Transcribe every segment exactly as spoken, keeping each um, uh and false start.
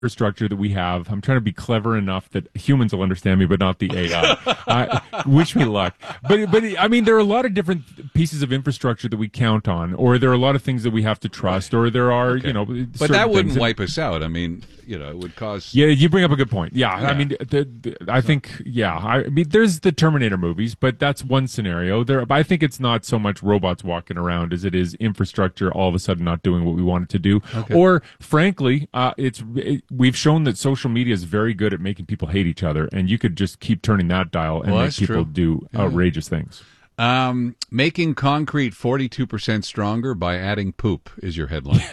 infrastructure that we have. I'm trying to be clever enough that humans will understand me, but not the A I. I wish me luck. But but I mean, there are a lot of different pieces of infrastructure that we count on, or there are a lot of things that we have to trust, or there are Okay. you know. But that wouldn't wipe us out. I mean, you know, it would cause. Yeah, you bring up a good point. Yeah, Yeah. I mean, the, the, I think yeah, I, I mean, there's the Terminator movies, but that's one scenario. There, but I think it's not so much robots walking around as it is infrastructure all of a sudden not doing what we want it to do, Okay. or frankly, uh, it's it, we've shown that social media is very good at making people hate each other, and you could just keep turning that dial and Well, make that's people true. do Yeah. outrageous things. Um, making concrete forty-two percent stronger by adding poop is your headline.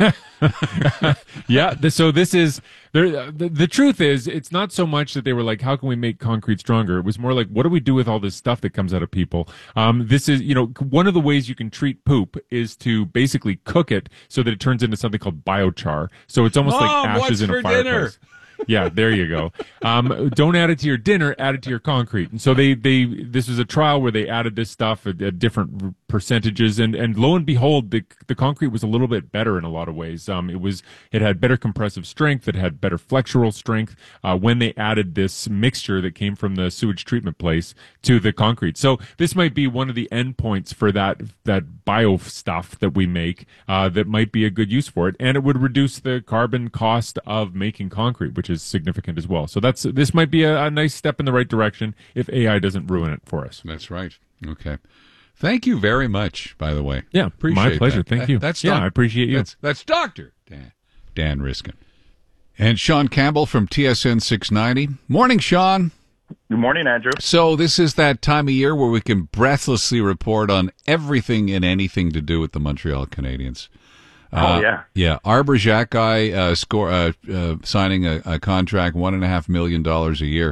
Yeah, th- so this is there. The, the truth is, it's not so much that they were like, "How can we make concrete stronger?" It was more like, "What do we do with all this stuff that comes out of people?" Um, this is, you know, one of the ways you can treat poop is to basically cook it so that it turns into something called biochar. So it's almost Mom, like ashes what's in for a fireplace. dinner? Yeah, there you go. Um, don't add it to your dinner, add it to your concrete. And so they, they, this was a trial where they added this stuff at, at different percentages, and, and lo and behold, the, the concrete was a little bit better in a lot of ways. Um, it was, it had better compressive strength, it had better flexural strength, uh, when they added this mixture that came from the sewage treatment place to the concrete. So this might be one of the endpoints for that, that bio stuff that we make, uh, that might be a good use for it. And it would reduce the carbon cost of making concrete, which is significant as well. So that's this might be a, a nice step in the right direction if A I doesn't ruin it for us. That's right. Okay. Thank you very much, by the way. Yeah, Appreciate my pleasure. that. Thank That- you. That's yeah, doc- I appreciate you. That's, that's Doctor Dan, Dan Riskin. And Sean Campbell from T S N six ninety. Morning, Sean. Good morning, Andrew. So this is that time of year where we can breathlessly report on everything and anything to do with the Montreal Canadiens. Oh, yeah. Yeah. Arbor Xhekaj uh, score, uh, uh, signing a, a contract, one and a half million dollars a year.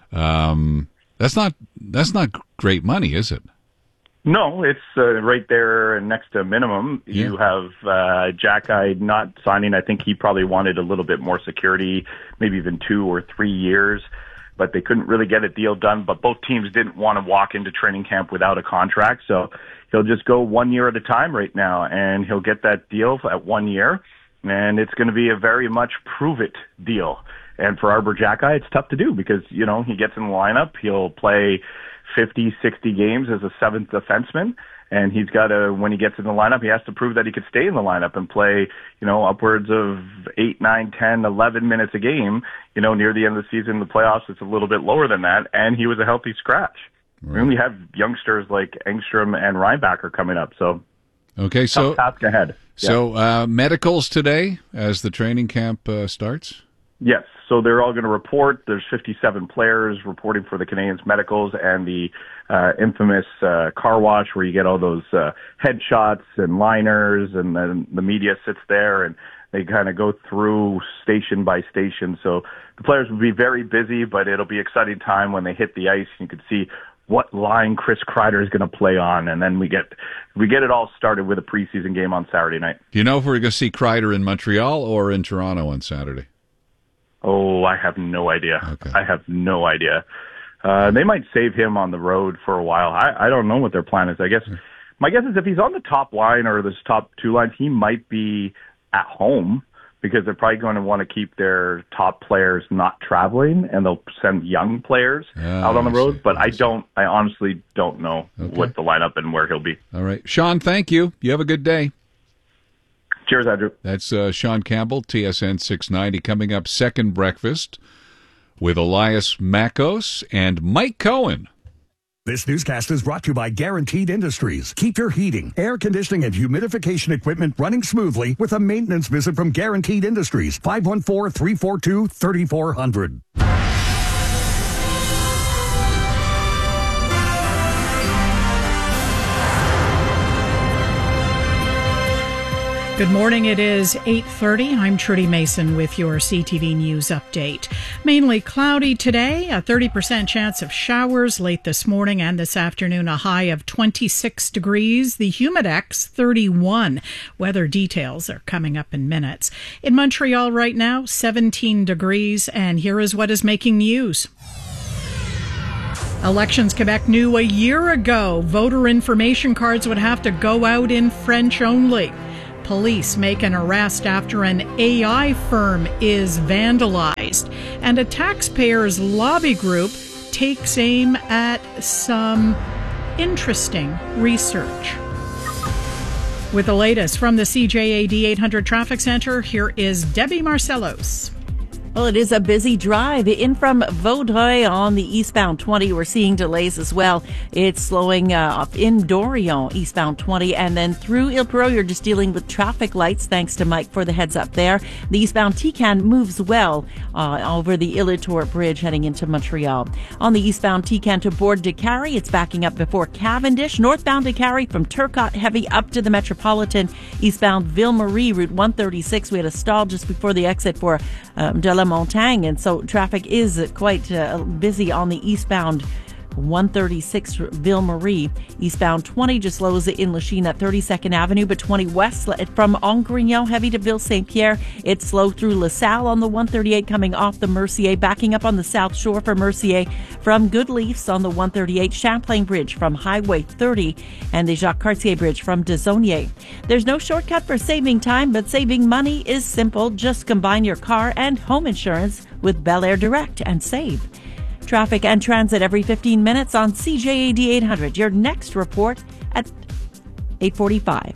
Um, that's not that's not great money, is it? No, it's uh, right there next to minimum. Yeah. You have uh, Xhekaj not signing. I think he probably wanted a little bit more security, maybe even two or three years, but they couldn't really get a deal done. But both teams didn't want to walk into training camp without a contract, so he'll just go one year at a time right now, and he'll get that deal at one year, and it's going to be a very much prove-it deal. And for Arbor Xhekaj, it's tough to do because, you know, he gets in the lineup, he'll play fifty, sixty games as a seventh defenseman, and he's got to, when he gets in the lineup, he has to prove that he could stay in the lineup and play, you know, upwards of eight, nine, ten, eleven minutes a game. You know, near the end of the season, the playoffs, it's a little bit lower than that, and he was a healthy scratch. Right. And we have youngsters like Engstrom and Reinbacher coming up, so Okay, so tough task ahead. so uh, medicals today as the training camp uh, starts. Yes, so they're all going to report. There's fifty-seven players reporting for the Canadiens medicals and the uh, infamous uh, car wash where you get all those uh, headshots and liners, and then the media sits there and they kind of go through station by station. So the players will be very busy, but it'll be an exciting time when they hit the ice. You can see what line Chris Kreider is going to play on, and then we get we get it all started with a preseason game on Saturday night. Do you know if we're going to see Kreider in Montreal or in Toronto on Saturday? Oh, I have no idea. Okay. I have no idea. Uh, they might save him on the road for a while. I, I don't know what their plan is. I guess my guess is if he's on the top line or this top two lines, he might be at home because they're probably going to want to keep their top players not traveling, and they'll send young players Oh, out on the I road. see. But I I see. don't. I honestly don't know Okay. what the lineup and where he'll be. All right. Sean, thank you. You have a good day. Cheers, Andrew. That's uh, Sean Campbell, T S N six ninety. Coming up, second breakfast with Elias Makos and Mike Cohen. This newscast is brought to you by Guaranteed Industries. Keep your heating, air conditioning, and humidification equipment running smoothly with a maintenance visit from Guaranteed Industries. five one four, three four two, three four zero zero. Good morning. It is eight thirty. I'm Trudy Mason with your C T V News update. Mainly cloudy today, a thirty percent chance of showers late this morning and this afternoon, a high of twenty-six degrees. The Humidex, thirty-one. Weather details are coming up in minutes. In Montreal right now, seventeen degrees, and here is what is making news. Elections Quebec knew a year ago voter information cards would have to go out in French only. police make an arrest after an A I firm is vandalized. And a taxpayers lobby group takes aim at some interesting research. With the latest from the C J A D eight hundred Traffic Center, here is Debbie Marcellos. Well, it is a busy drive in from Vaudreuil on the eastbound twenty. We're seeing delays as well. It's slowing uh, up in Dorion, eastbound twenty, and then through Il Perrot, you're just dealing with traffic lights. Thanks to Mike for the heads up there. The eastbound Tican moves well uh, over the Illitour Bridge heading into Montreal. On the eastbound Tican to Bourg de Carry, it's backing up before Cavendish. Northbound de Carry from Turcotte heavy up to the Metropolitan. Eastbound Ville Marie, Route one thirty-six. We had a stall just before the exit for um, de la Montagne, and so traffic is quite uh, busy on the eastbound one thirty-six Ville Marie. Eastbound twenty just slows in Lachine at thirty-second Avenue, but twenty west from Angrignon heavy to Ville Saint Pierre. It's slow through LaSalle on the one thirty-eight coming off the Mercier, backing up on the South Shore for Mercier from Goodleafs on the one thirty-eight, Champlain Bridge from Highway thirty, and the Jacques Cartier Bridge from Desaulniers. There's no shortcut for saving time, but saving money is simple. Just combine your car and home insurance with Bel Air Direct and save. Traffic and transit every fifteen minutes on C J A D eight hundred. Your next report at eight forty-five.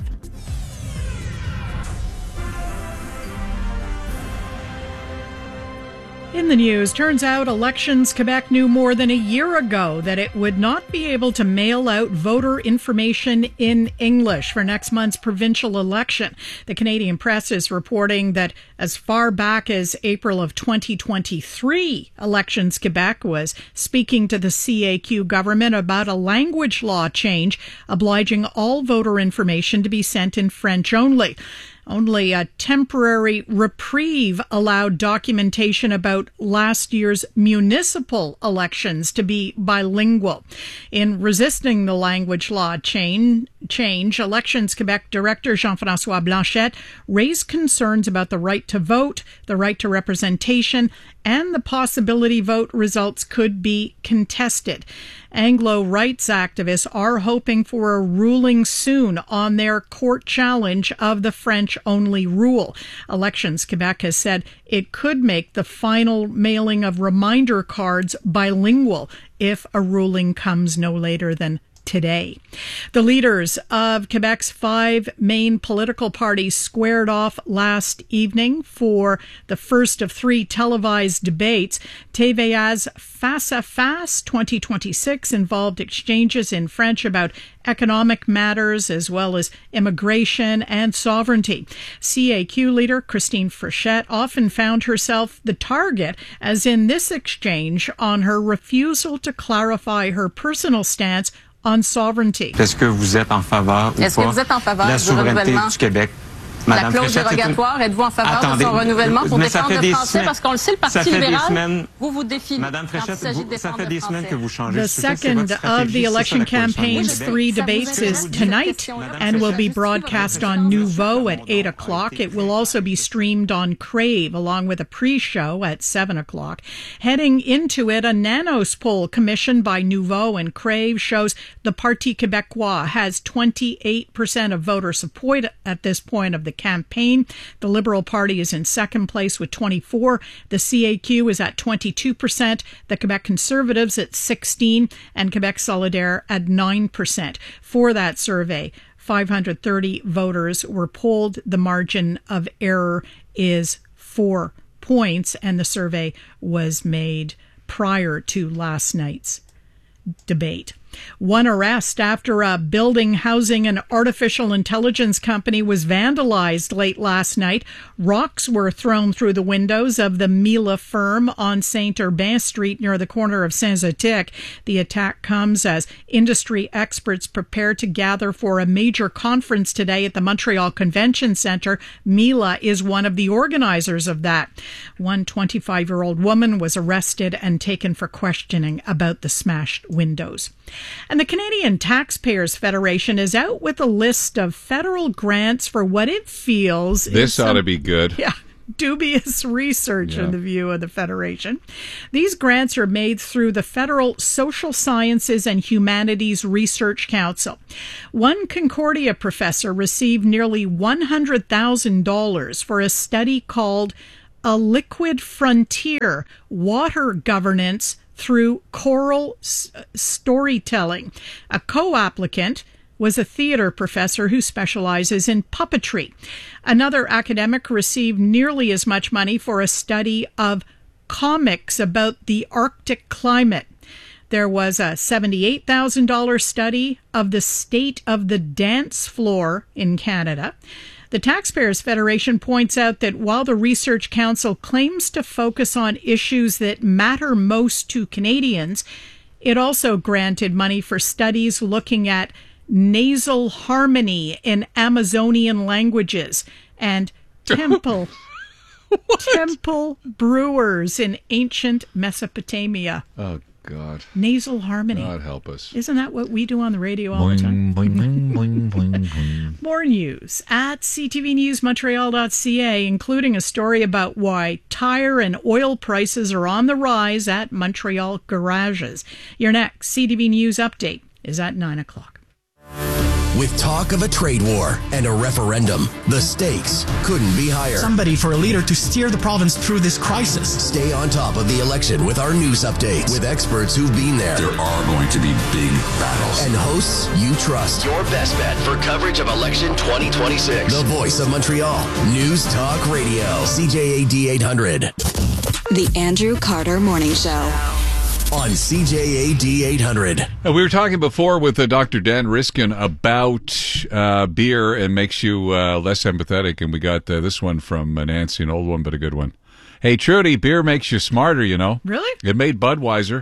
In the news, turns out Elections Quebec knew more than a year ago that it would not be able to mail out voter information in English for next month's provincial election. The Canadian Press is reporting that as far back as April of twenty twenty-three, Elections Quebec was speaking to the C A Q government about a language law change obliging all voter information to be sent in French only. Only a temporary reprieve allowed documentation about last year's municipal elections to be bilingual. In resisting the language law change, change Elections Quebec Director Jean-François Blanchette raised concerns about the right to vote, the right to representation, and the possibility vote results could be contested. Anglo rights activists are hoping for a ruling soon on their court challenge of the French-only rule. Elections Quebec has said it could make the final mailing of reminder cards bilingual if a ruling comes no later than today. The leaders of Quebec's five main political parties squared off last evening for the first of three televised debates. T V A's Face à Face twenty twenty-six involved exchanges in French about economic matters as well as immigration and sovereignty. C A Q leader Christine Frechette often found herself the target, as in this exchange, on her refusal to clarify her personal stance on sovereignty. Est-ce que vous êtes en faveur ou Est-ce pas que vous êtes en faveur de la du souveraineté renouvellement du Québec? La clause dérogatoire, êtes-vous en faveur Attendez, de son renouvellement pour défendre le français? Semaines, Parce qu'on le sait, le Parti libéral, semaines, vous vous défiez Madame Frechette, vous, ça fait des semaines que vous changez. The second of the election campaign's three debates is tonight and will be broadcast on Nouveau at eight o'clock. It will also be streamed on Crave along with a pre-show at seven o'clock. Heading into it, a Nanos poll commissioned by Nouveau and Crave shows the Parti Québécois has twenty-eight percent of voter support at this point of the campaign. The Liberal Party is in second place with twenty-four. The C A Q is at twenty-two percent. The Quebec Conservatives at sixteen, and Quebec Solidaire at nine percent. For that survey, five hundred thirty voters were polled. The margin of error is four points, and the survey was made prior to last night's debate. One arrest after a building housing an artificial intelligence company was vandalized late last night. Rocks were thrown through the windows of the Mila firm on Saint Urbain Street near the corner of Saint-Zotique. The attack comes as industry experts prepare to gather for a major conference today at the Montreal Convention Centre. Mila is one of the organizers of that. One twenty-five-year-old woman was arrested and taken for questioning about the smashed windows. And the Canadian Taxpayers Federation is out with a list of federal grants for what it feels This is ought some, to be good. Yeah. dubious research Yeah. in the view of the Federation. These grants are made through the Federal Social Sciences and Humanities Research Council. One Concordia professor received nearly one hundred thousand dollars for a study called A Liquid Frontier, Water Governance Through Choral S- Storytelling. A co-applicant was a theater professor who specializes in puppetry. Another academic received nearly as much money for a study of comics about the Arctic climate. There was a seventy-eight thousand dollars study of the state of the dance floor in Canada. The Taxpayers Federation points out that while the Research Council claims to focus on issues that matter most to Canadians, it also granted money for studies looking at nasal harmony in Amazonian languages and temple temple brewers in ancient Mesopotamia. Oh, God. Nasal harmony. God help us. Isn't that what we do on the radio all the time? Boing, boing, boing, boing, boing. More news at c t v news montreal dot c a, including a story about why tire and oil prices are on the rise at Montreal garages. Your next C T V News update is at nine o'clock. With talk of a trade war and a referendum, the stakes couldn't be higher. Somebody for a leader to steer the province through this crisis. Stay on top of the election with our news updates with experts who've been there. There are going to be big battles. And hosts you trust. Your best bet for coverage of election twenty twenty-six. The voice of Montreal. News Talk Radio. C J A D eight hundred. The Andrew Carter Morning Show. On C J A D eight hundred. Uh, we were talking before with uh, Doctor Dan Riskin about uh, beer and makes you uh, less empathetic, and we got uh, this one from uh, Nancy, an old one, but a good one. Hey, Trudy, beer makes you smarter, you know. Really? It made Budweiser.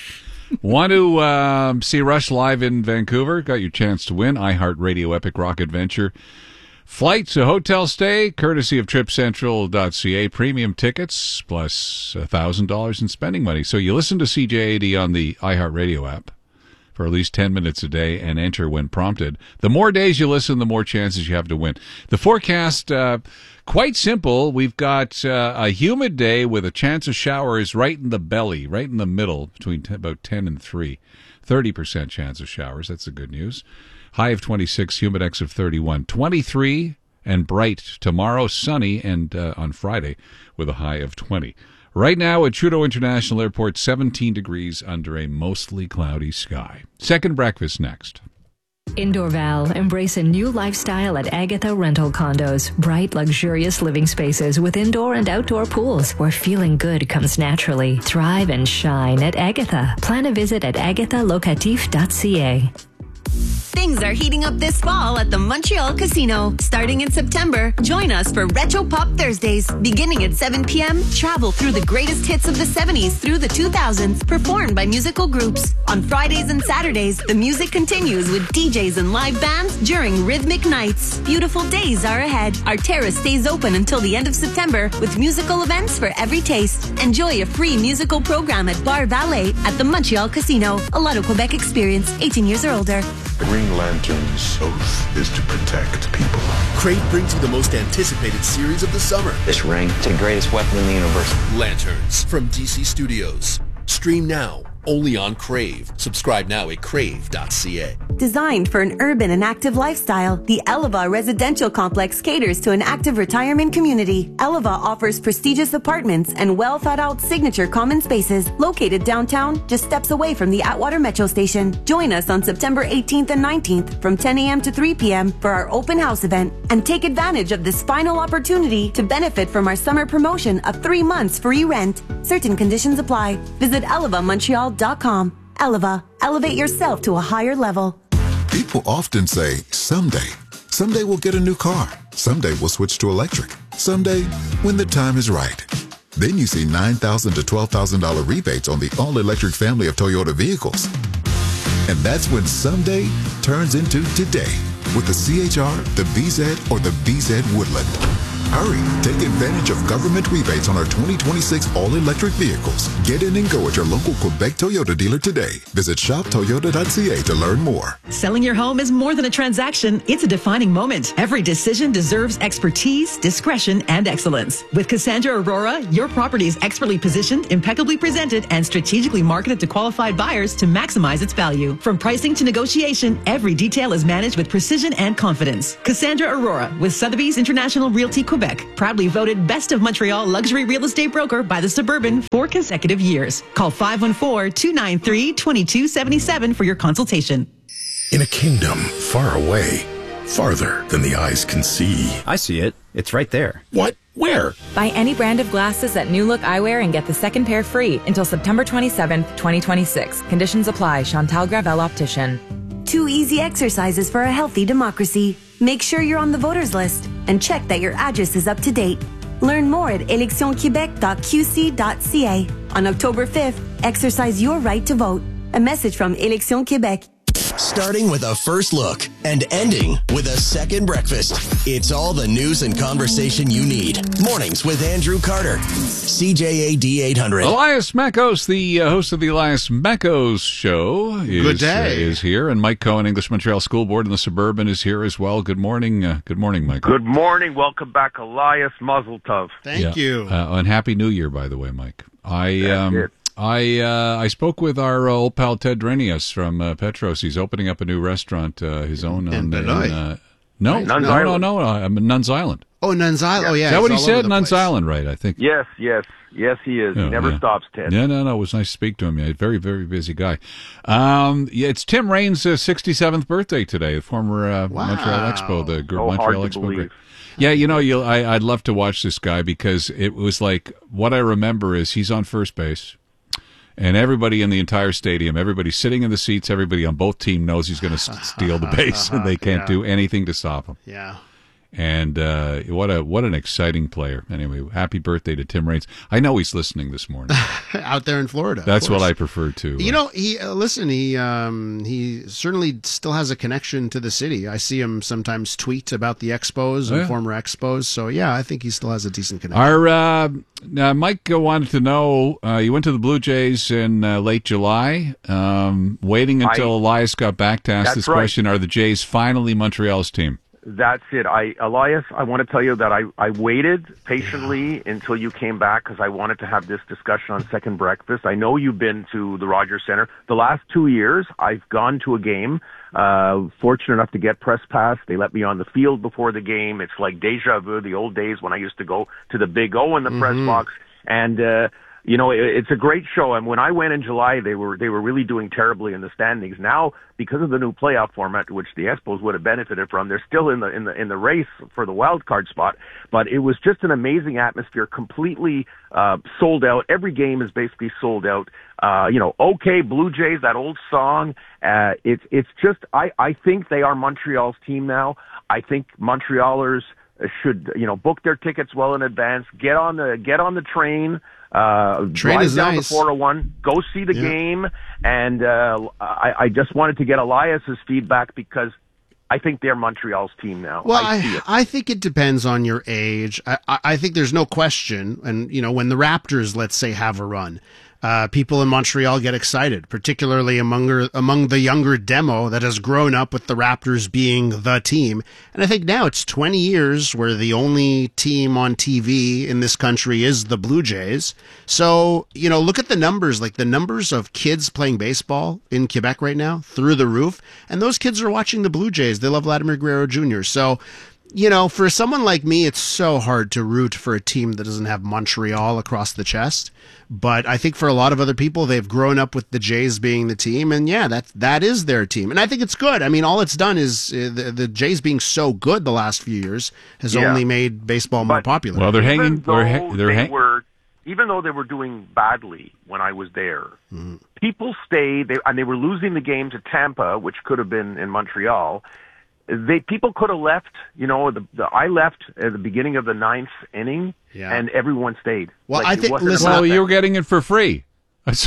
Want to um, see Rush live in Vancouver? Got your chance to win. iHeartRadio Epic Rock Adventure. Flights, a hotel stay, courtesy of trip central dot c a. Premium tickets, plus one thousand dollars in spending money. So you listen to C J A D on the iHeartRadio app for at least ten minutes a day and enter when prompted. The more days you listen, the more chances you have to win. The forecast, uh, quite simple. We've got uh, a humid day with a chance of showers right in the belly, right in the middle, between t- about ten and three. thirty percent chance of showers. That's the good news. High of twenty-six, humidex of thirty-one. twenty-three and bright tomorrow, sunny, and uh, on Friday with a high of twenty. Right now at Trudeau International Airport, seventeen degrees under a mostly cloudy sky. Second breakfast next. In Dorval, embrace a new lifestyle at Agatha Rental Condos. Bright, luxurious living spaces with indoor and outdoor pools where feeling good comes naturally. Thrive and shine at Agatha. Plan a visit at agatha locatif dot c a. Things are heating up this fall at the Montreal Casino. Starting in September, join us for Retro Pop Thursdays. Beginning at seven p.m., travel through the greatest hits of the seventies through the two thousands, performed by musical groups. On Fridays and Saturdays, the music continues with D Js and live bands during rhythmic nights. Beautiful days are ahead. Our terrace stays open until the end of September with musical events for every taste. Enjoy a free musical program at Bar Valet at the Montreal Casino. A Lotto Quebec experience, eighteen years or older. Green Lantern's oath is to protect people. Crave brings you the most anticipated series of the summer. This ring, it's the greatest weapon in the universe. Lanterns from D C Studios. Stream now, only on Crave. Subscribe now at crave dot c a. Designed for an urban and active lifestyle, the Eleva Residential Complex caters to an active retirement community. Eleva offers prestigious apartments and well-thought-out signature common spaces located downtown, just steps away from the Atwater Metro Station. Join us on September eighteenth and nineteenth from ten a.m. to three p.m. for our open house event, and take advantage of this final opportunity to benefit from our summer promotion of three months free rent. Certain conditions apply. Visit eleva montreal dot com. Eleva, elevate yourself to a higher level. People often say, someday. Someday we'll get a new car. Someday we'll switch to electric. Someday, when the time is right. Then you see nine thousand dollars to twelve thousand dollars rebates on the all-electric family of Toyota vehicles. And that's when someday turns into today with the C H R, the B Z, or the B Z Woodland. Hurry, take advantage of government rebates on our twenty twenty-six all-electric vehicles. Get in and go at your local Quebec Toyota dealer today. Visit shop toyota dot c a to learn more. Selling your home is more than a transaction. It's a defining moment. Every decision deserves expertise, discretion, and excellence. With Cassandra Aurora, your property is expertly positioned, impeccably presented, and strategically marketed to qualified buyers to maximize its value. From pricing to negotiation, every detail is managed with precision and confidence. Cassandra Aurora with Sotheby's International Realty Quebec, proudly voted Best of Montreal Luxury Real Estate Broker by the Suburban for consecutive years. Call five one four, two nine three, two two seven seven for your consultation. In a kingdom far away, farther than the eyes can see. I see it. It's right there. What? Where? Buy any brand of glasses at New Look Eyewear and get the second pair free until September twenty-seventh, twenty twenty-six. Conditions apply. Chantal Gravel Optician. Two easy exercises for a healthy democracy. Make sure you're on the voters list and check that your address is up to date. Learn more at elections quebec dot q c dot c a. On October fifth, exercise your right to vote. A message from Élections Québec. Starting with a first look and ending with a second breakfast. It's all the news and conversation you need. Mornings with Andrew Carter. C J A D eight hundred. Elias Makos, the uh, host of the Elias Makos Show, is, Good day. Uh, is here. And Mike Cohen, English Montreal School Board in the Suburban, is here as well. Good morning. Uh, good morning, Mike. Good morning. Welcome back, Elias Mazel Tov. Thank Yeah. you. Uh, and Happy New Year, by the way, Mike. I That's um, it. I uh, I spoke with our uh, old pal Ted Drenius from uh, Petros. He's opening up a new restaurant, uh, his own. In on, Benoit. uh, no, Right. no, Nuns no, Island. no, no, I'm in Nuns Island. Oh, Nuns Island. Oh, yeah. Is that he's what he all over said? the Nuns place. Island, right? I think. Yes, yes, yes, he is. Yeah, he never yeah. stops, Ted. Yeah, no, no. It was nice to speak to him. Yeah, very, very busy guy. Um, yeah, it's Tim Raines' uh, sixty-seventh birthday today. The former uh, Wow. Montreal Expo, the gr- So Montreal hard to Expo. believe. great. Yeah, you know, you I, I'd love to watch this guy because it was like what I remember is he's on first base. And everybody in the entire stadium, everybody sitting in the seats, everybody on both teams knows he's going to steal the base, and they can't Yeah. do anything to stop him. Yeah. And uh, what a what an exciting player! Anyway, happy birthday to Tim Raines. I know he's listening this morning. Out there in Florida. of That's what course. I prefer to. You know, he uh, listen. He um, he certainly still has a connection to the city. I see him sometimes tweet about the Expos Oh, and yeah. former Expos. So yeah, I think he still has a decent connection. Our uh, uh, Mike uh, wanted to know. Uh, you went to the Blue Jays in uh, late July. Um, waiting until I- Elias got back to ask That's this right. question: are the Jays finally Montreal's team? That's it. I, Elias, I want to tell you that I, I waited patiently until you came back because I wanted to have this discussion on Second Breakfast. I know you've been to the Rogers Center. The last two years, I've gone to a game. Uh, fortunate enough to get press pass. They let me on the field before the game. It's like deja vu, the old days when I used to go to the Big O in the press box. And, uh, you know, it, it's a great show. And when I went in July, they were they were really doing terribly in the standings. Now, because of the new playoff format, which the Expos would have benefited from, they're still in the in the in the race for the wild card spot. But it was just an amazing atmosphere, completely uh, sold out. Every game is basically sold out. Uh, you know, okay, Blue Jays, that old song. Uh, it's it's just I I think they are Montreal's team now. I think Montrealers should you know book their tickets well in advance. Get on the get on the train. Uh, Train drive is down nice. the four oh one, go see the Yeah. game, and uh, I, I just wanted to get Elias's feedback because I think they're Montreal's team now. Well, I, see I, it. I think it depends on your age. I, I, I think there's no question. And, you know, when the Raptors, let's say, have a run, uh, people in Montreal get excited, particularly among, among the younger demo that has grown up with the Raptors being the team. And I think now it's twenty years where the only team on T V in this country is the Blue Jays. So, you know, look at the numbers, like the numbers of kids playing baseball in Quebec right now through the roof. And those kids are watching the Blue Jays. They love Vladimir Guerrero Junior So, you know, for someone like me, it's so hard to root for a team that doesn't have Montreal across the chest. But I think for a lot of other people, they've grown up with the Jays being the team, and yeah, that that is their team, and I think it's good. I mean, all it's done is uh, the, the Jays being so good the last few years has Yeah. only made baseball more popular. Well, they're Even hanging. They're, though ha- they're they hang- were, even though they were doing badly when I was there, Mm-hmm. people stayed, they, and they were losing the game to Tampa, which could have been in Montreal. They people could have left. You know, the, the I left at the beginning of the ninth inning, Yeah. and everyone stayed. Well, Like, I it think- wasn't listen, about well, that. you were getting it for free. That's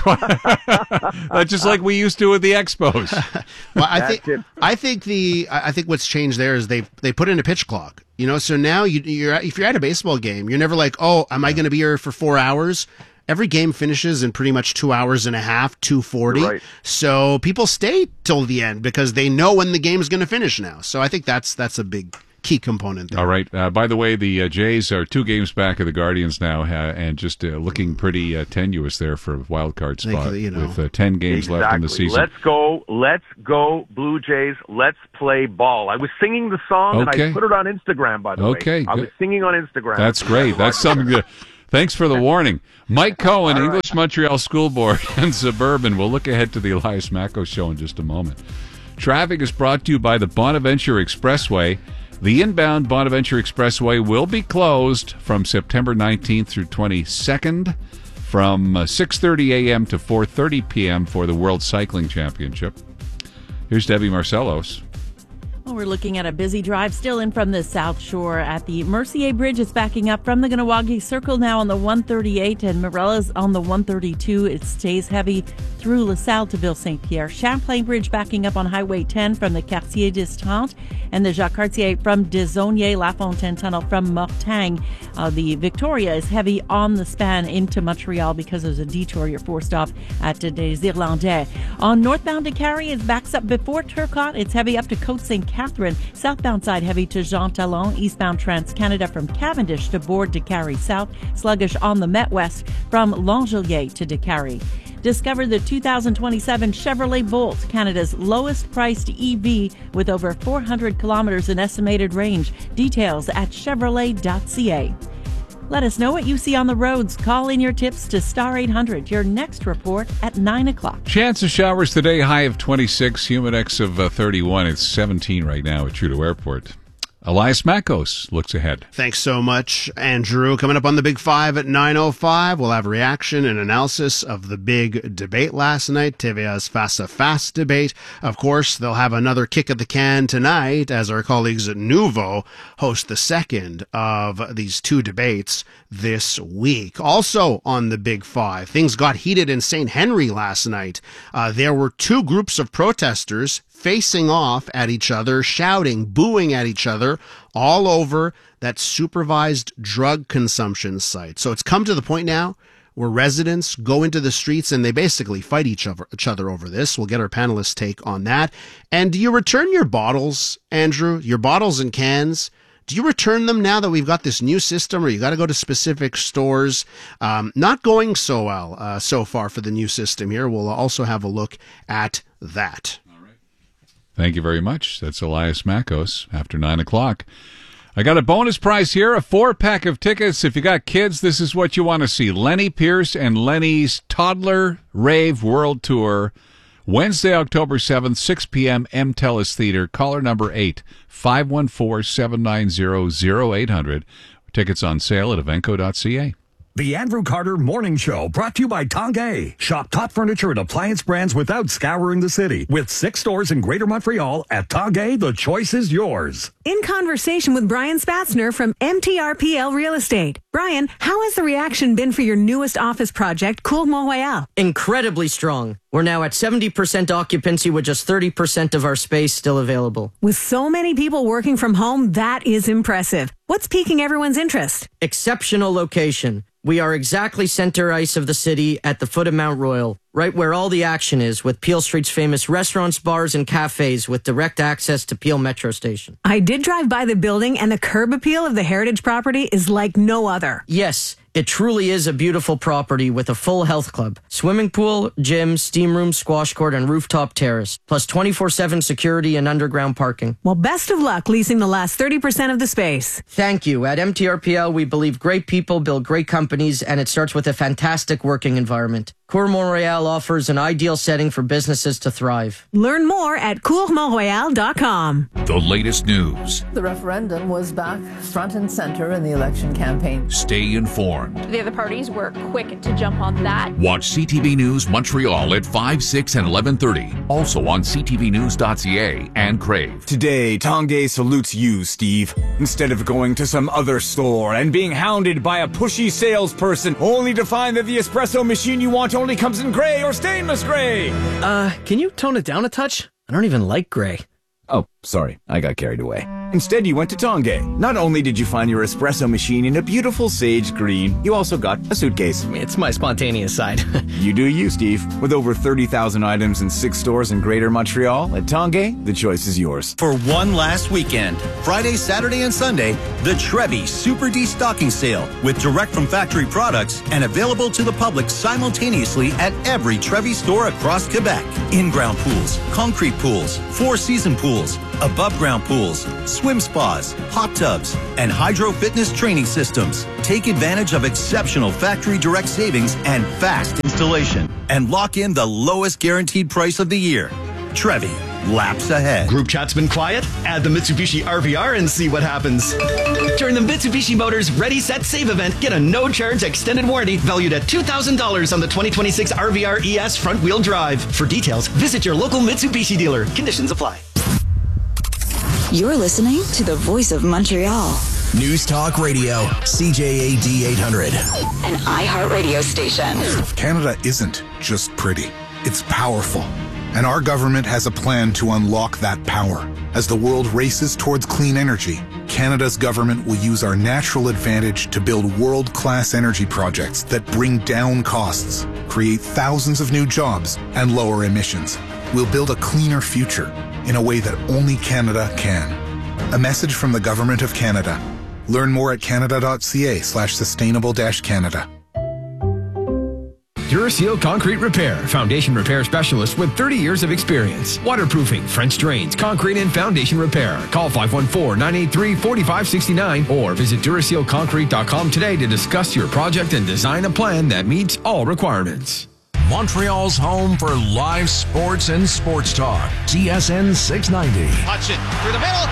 why, just like we used to with the Expos. Well, I think I think the I think what's changed there is they they put in a pitch clock. You know, so now you, you're if you're at a baseball game, you're never like, oh, am I going to be here for four hours? Every game finishes in pretty much two hours and a half, two forty. Right. So people stay till the end because they know when the game is going to finish now. So I think that's that's a big key component there. All right. Uh, by the way, the uh, Jays are two games back of the Guardians now, uh, and just uh, looking pretty uh, tenuous there for a wild card spot you know. with uh, ten games exactly. left in the season. Let's go, let's go, Blue Jays. Let's play ball. I was singing the song okay. and I put it on Instagram. By the okay, way, I good. was singing on Instagram. That's great. That's something to. Thanks for the warning. Mike Cohen, right. English Montreal School Board and Suburban. We'll look ahead to the Elias Macko Show in just a moment. Traffic is brought to you by the Bonaventure Expressway. The inbound Bonaventure Expressway will be closed from September nineteenth through twenty-second from six thirty a.m. to four thirty p.m. for the World Cycling Championship. Here's Debbie Marcellos. Well, we're looking at a busy drive still in from the South Shore at the Mercier Bridge. It's backing up from the Ganawagi Circle now on the one thirty-eight and Morella's on the one thirty-two. It stays heavy through LaSalle to Ville Saint Pierre. Champlain Bridge backing up on Highway ten from the Quartier des Trente and the Jacques Cartier from Desaulniers La Fontaine Tunnel from Mortagne. Uh, the Victoria is heavy on the span into Montreal because there's a detour. You're forced off at Des Irlandais. On northbound to Carrie, it backs up before Turcotte. It's heavy up to Côte Sainte Catherine. Southbound side heavy to Jean Talon. Eastbound Trans-Canada from Cavendish to Bourg de Carrie South. Sluggish on the Met West from L'Angelier to de Carrie. Discover the two thousand twenty-seven Chevrolet Bolt, Canada's lowest priced E V with over four hundred kilometers in estimated range. Details at chevrolet dot c a. Let us know what you see on the roads. Call in your tips to Star eight hundred. Your next report at nine o'clock. Chance of showers today, high of twenty-six, humidex of uh, thirty-one. It's seventeen right now at Trudeau Airport. Elias Makos looks ahead. Thanks so much, Andrew. Coming up on the Big Five at nine oh five, we'll have reaction and analysis of the big debate last night, T V A's Face à Face debate. Of course, they'll have another kick at the can tonight as our colleagues at Nouveau host the second of these two debates this week. Also on the Big Five, things got heated in Saint Henry last night. Uh, there were two groups of protesters facing off at each other, shouting, booing at each other all over that supervised drug consumption site. So it's come to the point now where residents go into the streets and they basically fight each other, each other over this. We'll get our panelists' take on that. And do you return your bottles, Andrew, your bottles and cans? Do you return them now that we've got this new system, or you got to go to specific stores? Um, not going so well uh, so far for the new system here. We'll also have a look at that. Thank you very much. That's Elias Makos after nine o'clock. I got a bonus prize here, a four-pack of tickets. If you got kids, this is what you want to see. Lenny Pierce and Lenny's Toddler Rave World Tour, Wednesday, October seventh, six p.m., M. Telus Theater. Caller number eight, five one four, seven nine zero, zero eight hundred. Tickets on sale at evenco dot c a. The Andrew Carter Morning Show, brought to you by Tanguay. Shop top furniture and appliance brands without scouring the city. With six stores in Greater Montreal, at Tanguay, the choice is yours. In conversation with Brian Spatzner from M T R P L Real Estate. Brian, how has the reaction been for your newest office project, Cour Mont-Royal? Incredibly strong. We're now at seventy percent occupancy with just thirty percent of our space still available. With so many people working from home, that is impressive. What's piquing everyone's interest? Exceptional location. We are exactly center ice of the city at the foot of Mount Royal, right where all the action is, with Peel Street's famous restaurants, bars, and cafes with direct access to Peel Metro Station. I did drive by the building, and the curb appeal of the heritage property is like no other. Yes, it truly is a beautiful property with a full health club, swimming pool, gym, steam room, squash court, and rooftop terrace, plus twenty-four seven security and underground parking. Well, best of luck leasing the last thirty percent of the space. Thank you. At M T R P L, we believe great people build great companies, and it starts with a fantastic working environment. Cour Mont-Royal offers an ideal setting for businesses to thrive. Learn more at cour mont royal dot com. The latest news. The referendum was back front and center in the election campaign. Stay informed. The other parties were quick to jump on that. Watch C T V News Montreal at five, six, and eleven thirty. Also on c t v news dot c a and Crave. Today, Tanguay salutes you, Steve. Instead of going to some other store and being hounded by a pushy salesperson only to find that the espresso machine you want only comes in gray or stainless gray. Uh, can you tone it down a touch? I don't even like gray. Oh, sorry. I got carried away. Instead, you went to Tongay. Not only did you find your espresso machine in a beautiful sage green, you also got a suitcase. It's my spontaneous side. You do you, Steve. With over thirty thousand items in six stores in Greater Montreal, at Tongay, the choice is yours. For one last weekend, Friday, Saturday, and Sunday, the Trevi Super Destocking Sale with direct from factory products and available to the public simultaneously at every Trevi store across Quebec. In-ground pools, concrete pools, four-season pools, above-ground pools, swim spas, hot tubs, and hydro fitness training systems. Take advantage of exceptional factory direct savings and fast installation, and lock in the lowest guaranteed price of the year. Trevi, laps ahead. Group chat's been quiet? Add the Mitsubishi R V R and see what happens. During the Mitsubishi Motors Ready, Set, Save event, get a no-charge extended warranty valued at two thousand dollars on the twenty twenty-six R V R E S front-wheel drive. For details, visit your local Mitsubishi dealer. Conditions apply. You're listening to the Voice of Montreal. News Talk Radio, C J A D eight hundred. An iHeartRadio station. Canada isn't just pretty, it's powerful. And our government has a plan to unlock that power. As the world races towards clean energy, Canada's government will use our natural advantage to build world-class energy projects that bring down costs, create thousands of new jobs, and lower emissions. We'll build a cleaner future in a way that only Canada can. A message from the Government of Canada. Learn more at canada.ca slash sustainable dash Canada. Duraseal Concrete Repair, foundation repair specialist with thirty years of experience. Waterproofing, French drains, concrete and foundation repair. Call five one four, nine eight three, four five six nine or visit duraseal concrete dot com today to discuss your project and design a plan that meets all requirements. Montreal's home for live sports and sports talk. T S N six ninety. Hutchin through the middle.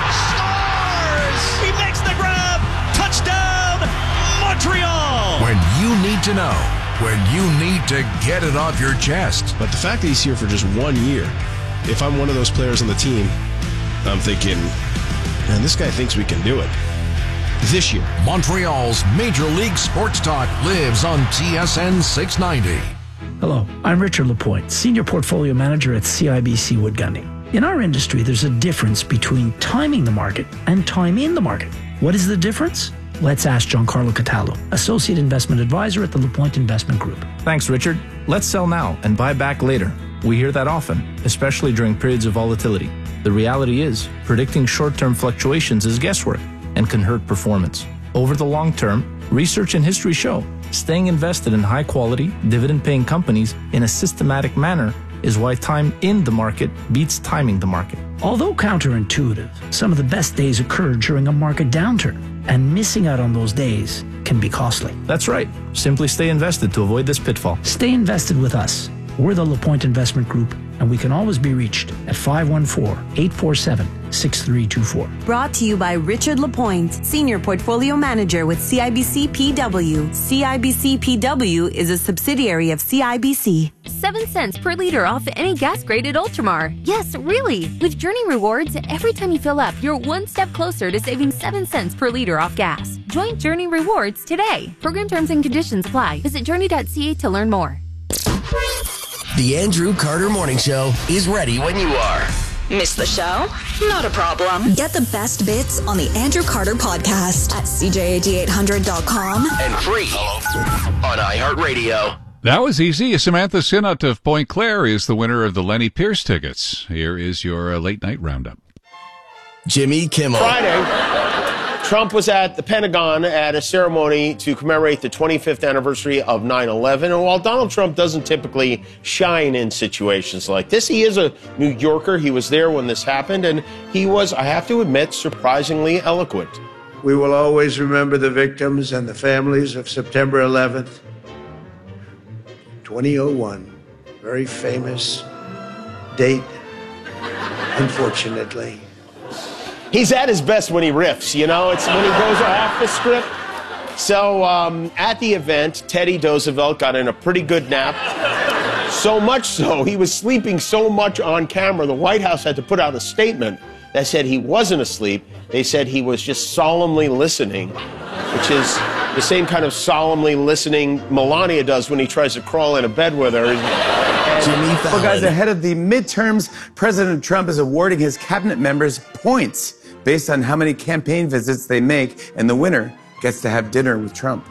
Scores! He makes the grab. Touchdown, Montreal! When you need to know. When you need to get it off your chest. But the fact that he's here for just one year, if I'm one of those players on the team, I'm thinking, man, this guy thinks we can do it. This year. Montreal's Major League Sports Talk lives on T S N six ninety. Hello, I'm Richard Lapointe, Senior Portfolio Manager at C I B C Wood Gundy. In our industry, there's a difference between timing the market and time in the market. What is the difference? Let's ask Giancarlo Cataldo, Associate Investment Advisor at the Lapointe Investment Group. Thanks, Richard. Let's sell now and buy back later. We hear that often, especially during periods of volatility. The reality is, predicting short-term fluctuations is guesswork and can hurt performance. Over the long term, research and history show staying invested in high-quality, dividend-paying companies in a systematic manner is why time in the market beats timing the market. Although counterintuitive, some of the best days occur during a market downturn, and missing out on those days can be costly. That's right. Simply stay invested to avoid this pitfall. Stay invested with us. We're the Lapointe Investment Group, and we can always be reached at five one four, eight four seven, six three two four. Brought to you by Richard Lapointe, Senior Portfolio Manager with C I B C P W. C I B C P W is a subsidiary of C I B C. Seven cents per liter off any gas-graded Ultramar. Yes, really. With Journey Rewards, every time you fill up, you're one step closer to saving seven cents per liter off gas. Join Journey Rewards today. Program terms and conditions apply. Visit journey dot c a to learn more. The Andrew Carter Morning Show is ready when you are. Miss the show? Not a problem. Get the best bits on the Andrew Carter podcast at c j a d eight hundred dot com and free on iHeartRadio. That was easy. Samantha Sinnott of Point Claire is the winner of the Lenny Pierce tickets. Here is your uh, late night roundup. Jimmy Kimmel. Friday, Trump was at the Pentagon at a ceremony to commemorate the twenty-fifth anniversary of nine eleven. And while Donald Trump doesn't typically shine in situations like this, he is a New Yorker. He was there when this happened, and he was, I have to admit, surprisingly eloquent. We will always remember the victims and the families of September eleventh, twenty oh one. Very famous date, unfortunately. He's at his best when he riffs, you know? It's when he goes off the script. So um, at the event, Teddy Roosevelt got in a pretty good nap. So much so, he was sleeping so much on camera, the White House had to put out a statement that said he wasn't asleep. They said he was just solemnly listening, which is the same kind of solemnly listening Melania does when he tries to crawl in a bed with her. Jimmy Fallon. Well, guys, ahead of the midterms, President Trump is awarding his cabinet members points based on how many campaign visits they make, and the winner gets to have dinner with Trump.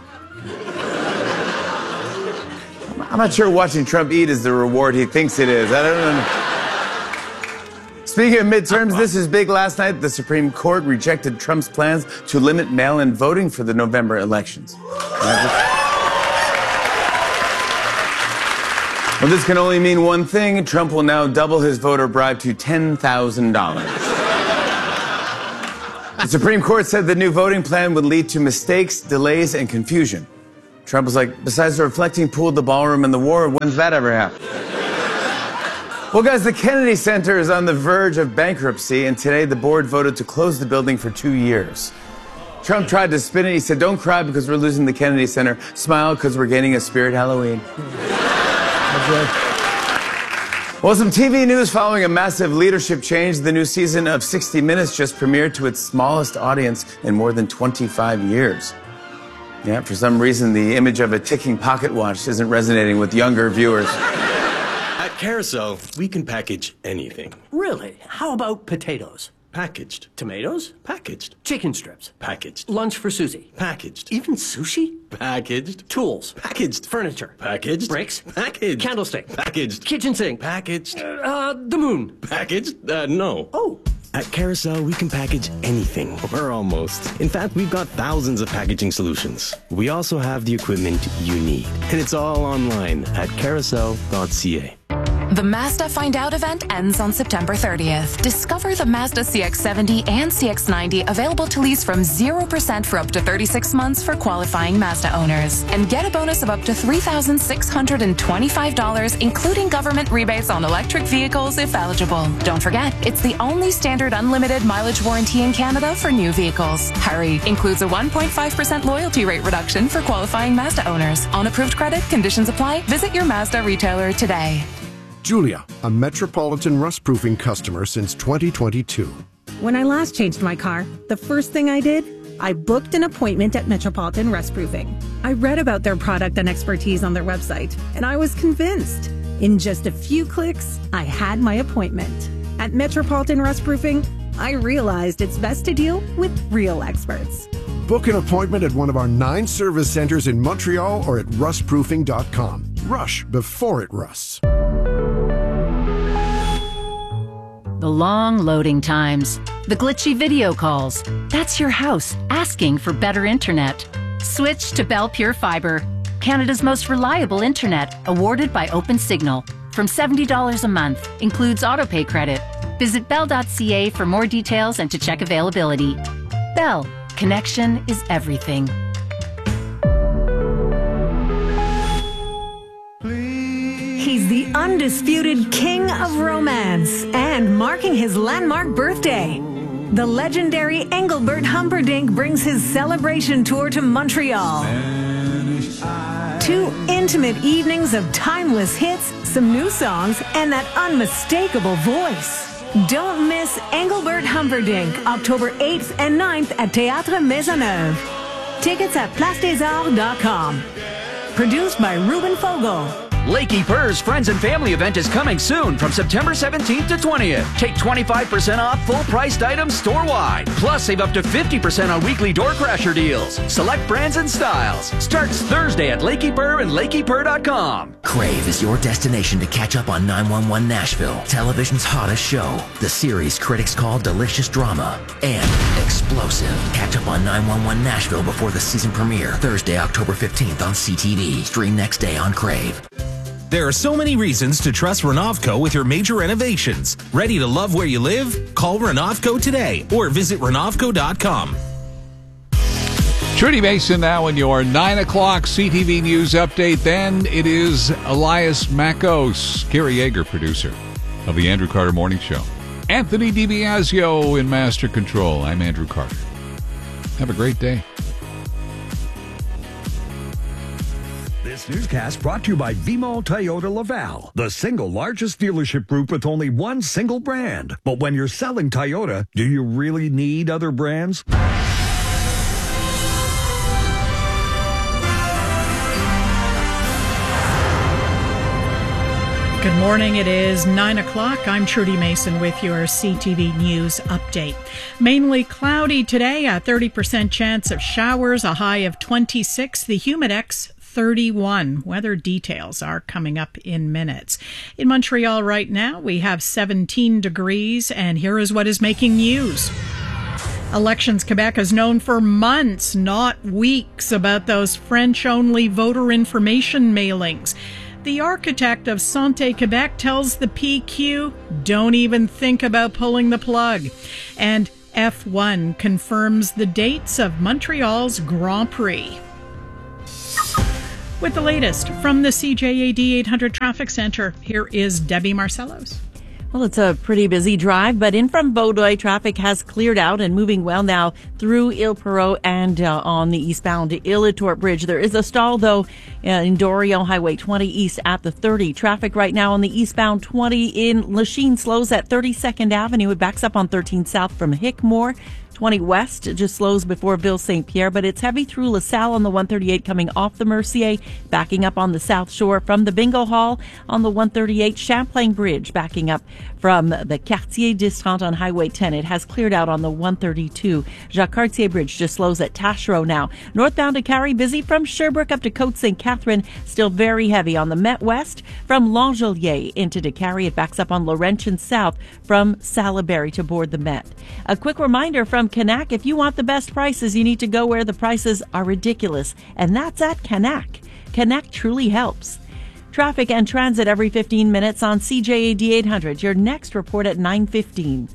I'm not sure watching Trump eat is the reward he thinks it is. I don't know. Speaking of midterms, this is big. Last night, the Supreme Court rejected Trump's plans to limit mail-in voting for the November elections. Well, this can only mean one thing. Trump will now double his voter bribe to ten thousand dollars. The Supreme Court said the new voting plan would lead to mistakes, delays, and confusion. Trump was like, besides the reflecting pool, the ballroom, and the war, when's that ever happen? Well, guys, the Kennedy Center is on the verge of bankruptcy, and today the board voted to close the building for two years. Trump tried to spin it. He said, don't cry because we're losing the Kennedy Center. Smile because we're getting a Spirit Halloween. Well, some T V news following a massive leadership change. The new season of sixty minutes just premiered to its smallest audience in more than twenty-five years. Yeah, for some reason, the image of a ticking pocket watch isn't resonating with younger viewers. At Carousel, we can package anything. Really? How about potatoes? Packaged. Tomatoes? Packaged. Chicken strips? Packaged. Lunch for Susie? Packaged. Even sushi? Packaged. Tools? Packaged. Furniture? Packaged. Bricks? Packaged. Candlestick? Packaged. Kitchen sink? Packaged. Uh, uh, the moon? Packaged? Uh, no. Oh. At Carousel, we can package anything, or almost. In fact, we've got thousands of packaging solutions. We also have the equipment you need, and it's all online at carousel dot c a. The Mazda Find Out event ends on September thirtieth. Discover the Mazda C X seventy and C X ninety available to lease from zero percent for up to thirty-six months for qualifying Mazda owners. And get a bonus of up to three thousand six hundred twenty-five dollars, including government rebates on electric vehicles if eligible. Don't forget, it's the only standard unlimited mileage warranty in Canada for new vehicles. Hurry! Includes a one point five percent loyalty rate reduction for qualifying Mazda owners. On approved credit, conditions apply. Visit your Mazda retailer today. Julia, a Metropolitan rust-proofing customer since twenty twenty-two. When I last changed my car, the first thing I did, I booked an appointment at Metropolitan Rust-Proofing. I read about their product and expertise on their website, and I was convinced. In just a few clicks, I had my appointment. At Metropolitan Rust-Proofing, I realized it's best to deal with real experts. Book an appointment at one of our nine service centers in Montreal or at rust proofing dot com. Rush before it rusts. The long loading times, the glitchy video calls. That's your house asking for better internet. Switch to Bell Pure Fiber, Canada's most reliable internet, awarded by OpenSignal. From seventy dollars a month, includes autopay credit. Visit bell dot c a for more details and to check availability. Bell, connection is everything. He's the undisputed king of romance and marking his landmark birthday. The legendary Engelbert Humperdinck brings his celebration tour to Montreal. Two intimate evenings of timeless hits, some new songs, and that unmistakable voice. Don't miss Engelbert Humperdinck, October eighth and ninth at Théâtre Maisonneuve. Tickets at place des arts dot com. Produced by Ruben Fogel. Lakey Purr's Friends and Family event is coming soon from September seventeenth to twentieth. Take twenty-five percent off full-priced items store-wide. Plus, save up to fifty percent on weekly door crasher deals. Select brands and styles. Starts Thursday at Lakey Purr and lakey purr dot com. Crave is your destination to catch up on nine one one Nashville, television's hottest show. The series critics call delicious drama and explosive. Catch up on nine one one Nashville before the season premiere, Thursday, October fifteenth on C T V. Stream next day on Crave. There are so many reasons to trust Renovco with your major renovations. Ready to love where you live? Call Renovco today or visit renovco dot com. Trudy Mason now in your nine o'clock C T V News update. Then it is Elias Makos, Kerry Yeager, producer of the Andrew Carter Morning Show. Anthony DiBiasio in Master Control. I'm Andrew Carter. Have a great day. This newscast brought to you by V-Mall Toyota Laval, the single largest dealership group with only one single brand. But when you're selling Toyota, do you really need other brands? Good morning. It is nine o'clock. I'm Trudy Mason with your C T V News update. Mainly cloudy today, a thirty percent chance of showers, a high of twenty-six. The Humidex thirty-one. Weather details are coming up in minutes. In Montreal right now, we have seventeen degrees, and here is what is making news. Elections Quebec is known for months, not weeks, about those French-only voter information mailings. The architect of Santé Quebec tells the P Q, don't even think about pulling the plug. And F one confirms the dates of Montreal's Grand Prix. With the latest from the C J A D eight hundred Traffic Center, here is Debbie Marcellos. Well, it's a pretty busy drive, but in from Vaudreuil, traffic has cleared out and moving well now through Ile-Perrot and uh, on the eastbound Ile-Etort Bridge. There is a stall, though, uh, in Dorion Highway twenty east at the thirty. Traffic right now on the eastbound twenty in Lachine slows at thirty-second Avenue. It backs up on thirteen south from Hickmore. twenty west just slows before Ville Saint Pierre, but it's heavy through LaSalle on the one thirty-eight coming off the Mercier, backing up on the South Shore from the Bingo Hall on the one thirty-eight. Champlain Bridge backing up from the Quartier d'Estrante on Highway ten. It has cleared out on the one thirty-two. Jacques Cartier Bridge just slows at Taschereau now. Northbound to Carrie, busy from Sherbrooke up to Côte Saint Catherine, still very heavy on the Met West. From L'Angelier into DeCarry, it backs up on Laurentian South from Salaberry to board the Met. A quick reminder from Canac, if you want the best prices, you need to go where the prices are ridiculous, and that's at Canac. Canac truly helps. Traffic and transit every fifteen minutes on C J A D eight hundred. Your next report at nine fifteen.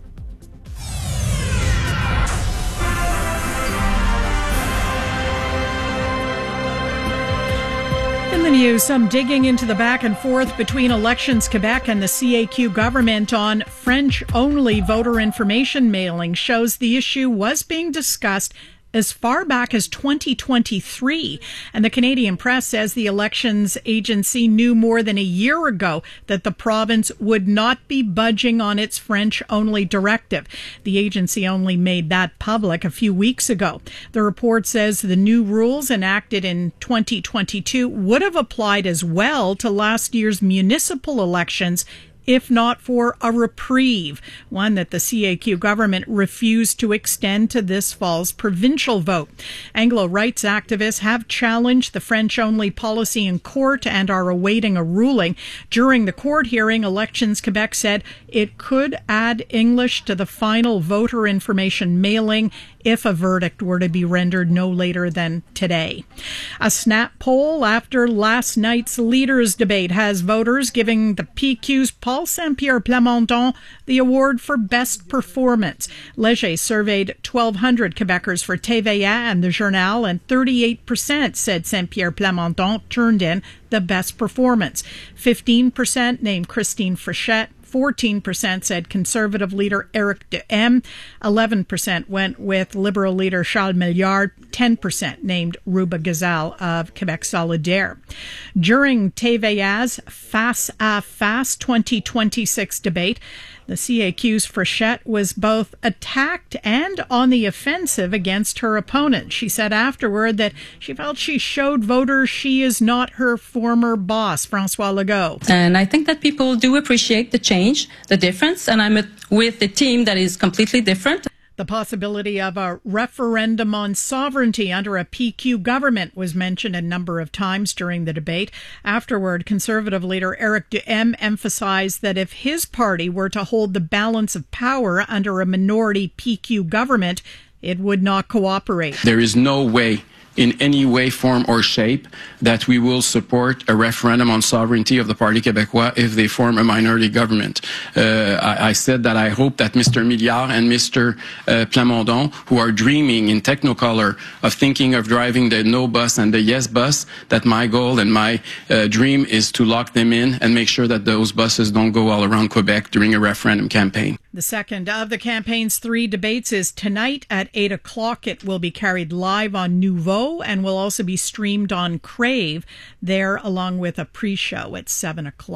In the news, some digging into the back and forth between Elections Quebec and the C A Q government on French-only voter information mailing shows the issue was being discussed as far back as twenty twenty-three. And the Canadian Press says the elections agency knew more than a year ago that the province would not be budging on its French-only directive. The agency only made that public a few weeks ago. The report says the new rules enacted in twenty twenty-two would have applied as well to last year's municipal elections, if not for a reprieve, one that the C A Q government refused to extend to this fall's provincial vote. Anglo rights activists have challenged the French-only policy in court and are awaiting a ruling. During the court hearing, Elections Quebec said it could add English to the final voter information mailing if a verdict were to be rendered no later than today. A snap poll after last night's leaders debate has voters giving the P Q's Paul Saint-Pierre Plamondon the award for best performance. Léger surveyed twelve hundred Quebecers for T V A and the Journal, and thirty-eight percent said Saint-Pierre Plamondon turned in the best performance. fifteen percent named Christine Frechette. fourteen percent said Conservative leader Éric Duhaime. eleven percent went with Liberal leader Charles Milliard. ten percent named Rouba Gazal of Quebec Solidaire. During T V A's Face à Face twenty twenty-six debate, the C A Q's Frechette was both attacked and on the offensive against her opponent. She said afterward that she felt she showed voters she is not her former boss, François Legault. And I think that people do appreciate the change, the difference, and I'm with a team that is completely different. The possibility of a referendum on sovereignty under a P Q government was mentioned a number of times during the debate. Afterward, Conservative leader Éric Duhaime emphasized that if his party were to hold the balance of power under a minority P Q government, it would not cooperate. There is no way in any way, form, or shape that we will support a referendum on sovereignty of the Parti Québécois if they form a minority government. Uh, I, I said that I hope that Mister Milliard and Mister Uh, Plamondon, who are dreaming in Technicolor of thinking of driving the no bus and the yes bus, that my goal and my uh, dream is to lock them in and make sure that those buses don't go all around Quebec during a referendum campaign. The second of the campaign's three debates is tonight at eight o'clock. It will be carried live on Nouveau and will also be streamed on Crave there, along with a pre-show at seven o'clock.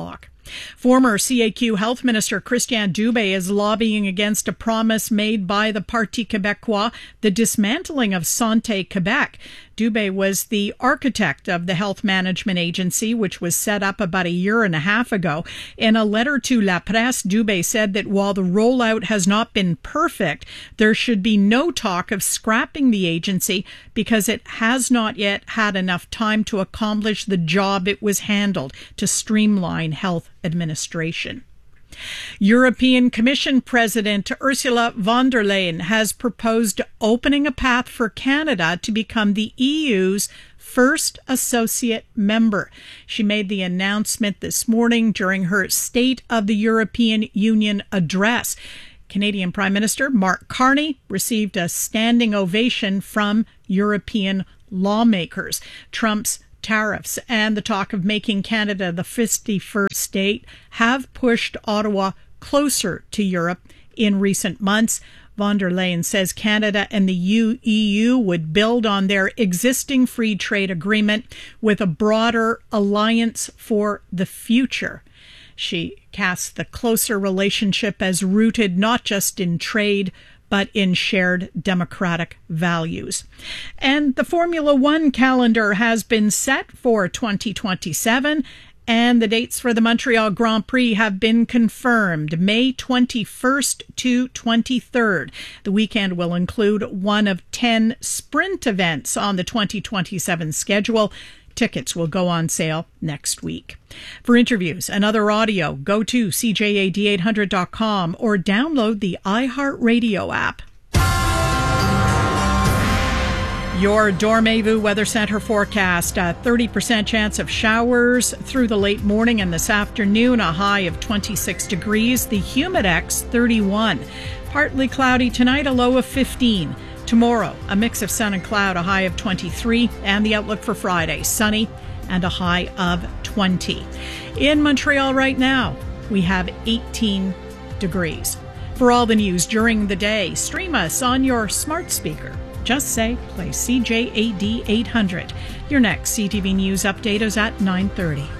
Former C A Q Health Minister Christian Dubé is lobbying against a promise made by the Parti Québécois, the dismantling of Santé Québec. Dubé was the architect of the health management agency, which was set up about a year and a half ago. In a letter to La Presse, Dubé said that while the rollout has not been perfect, there should be no talk of scrapping the agency because it has not yet had enough time to accomplish the job it was handled to streamline health administration. European Commission President Ursula von der Leyen has proposed opening a path for Canada to become the E U's first associate member. She made the announcement this morning during her State of the European Union address. Canadian Prime Minister Mark Carney received a standing ovation from European lawmakers. Trump's tariffs and the talk of making Canada the fifty-first state have pushed Ottawa closer to Europe in recent months. Von der Leyen says Canada and the E U would build on their existing free trade agreement with a broader alliance for the future. She casts the closer relationship as rooted not just in trade, but in shared democratic values. And the Formula One calendar has been set for twenty twenty-seven, and the dates for the Montreal Grand Prix have been confirmed, May twenty-first to twenty-third. The weekend will include one of ten sprint events on the twenty twenty-seven schedule. Tickets will go on sale next week. For interviews and other audio, go to C J A D eight hundred dot com or download the iHeartRadio app. Your Dormevu Weather Center forecast, a thirty percent chance of showers through the late morning and this afternoon, a high of twenty-six degrees, the Humidex thirty-one. Partly cloudy tonight, a low of fifteen. Tomorrow, a mix of sun and cloud, a high of twenty-three, and the outlook for Friday, sunny and a high of twenty. In Montreal right now, we have eighteen degrees. For all the news during the day, stream us on your smart speaker. Just say, play C J A D eight hundred. Your next C T V News update is at nine thirty.